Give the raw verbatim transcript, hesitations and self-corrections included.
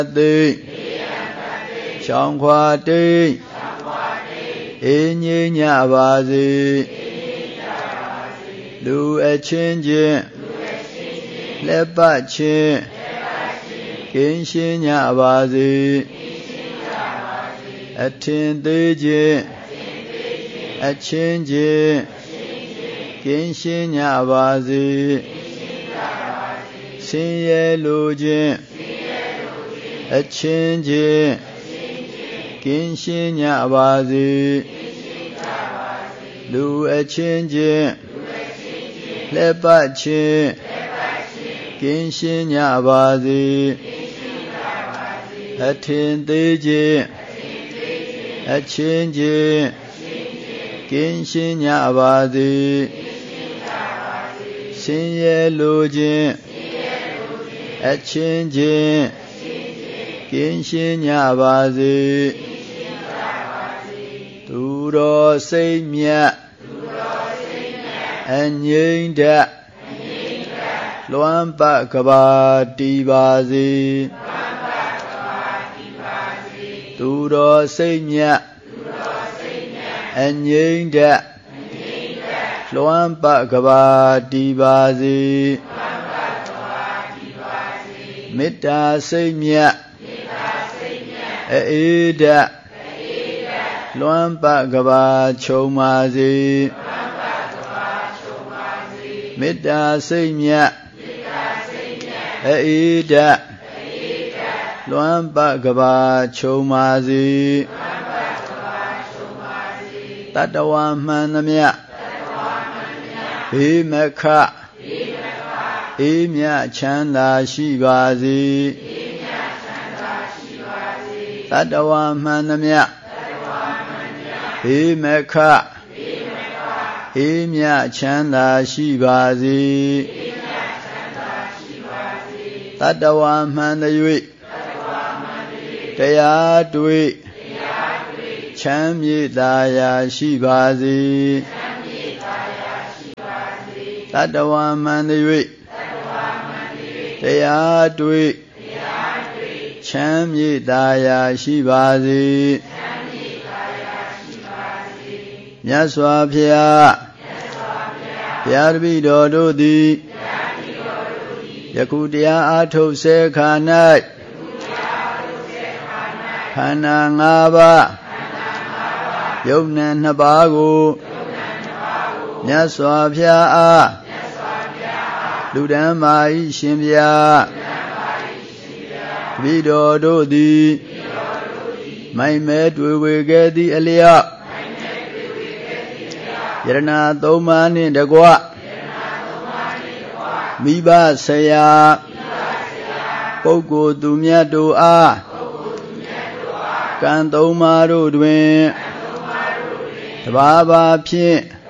သိရှောင်ခွာတိအေးငြိမ်းကြပါစေလူအချင်းချင်းလက်ပတ်ချင်းကင်းရှင်းကြပါစေအထင်သေးခြင်းအချင်းချင်းကင်းရှင်းကြပါစေဆင်းရဲလိုခြင်းအချင်းချင်းကင်းရှင်းကြပါစေလူအချင်းချင်းလက်ပတ်ချင်းကင်းရှင်းကြပါစေအထင်သေးခြင်းအချင်းချင်းကင်းရှင်းကြပါစေဆင်းရဲလိုခြင်းအချင်းချင်းကင်းရှင်းကြပါစေသူတော်စိတ်မြတ်အငြိမ့်တတ်လွမ်းပတ်ကဘာတည်ပါစေသူတော်စိတ်မြတ်အငြိမ့်တတ်လွမ်းပတ်ကဘာတည်ပါစေမေတ္တာစိတ်မြတ်အေးတတ်လွမ်းပတ်ကဘာခြုံပါစေမေတ္တာစိတ်မြတ်အေးတတ်လွမ်းပတ်ကဘာခြုံပါစေတတ္တဝါမှန်သမျှဘေးမခအေးမြချမ်းသာရှိပါစေတတ္တဝါမှန်သမျှဘေးမခအေးမြချမ်းသာရှိပါစေတတ္တဝါမှန်၍တရားတွေ့ချမ်းမြေ့သာယာရှိပါစေတတ္တဝါမှန်၍တရားတွေ့ချမ်းမြေ့သာယာရှိပါစေမြတ်စွာဘုရားဘုရားတပည့်တော်တို့သည်ယခုတရားအားထုတ်ဆဲခါ၌ခန္ဓာ၅ပါးယုတ်နံနှစ်ပါးကိုမြတ်စွာဘုရားအားလူတန်းမာ၏ရှင်ဘုရားတပည့်တော်တို့သည်မိုင်မဲတွေ့ဝေခဲ့သည့်အလျောက်ယရဏသုံးပါးနှင့်တကွမိဘဆရာပုဂ္ဂိုလ်သူမြတ်တို့အားကံသုံးပါးတို့တွင်တဘာဘာဖြင့်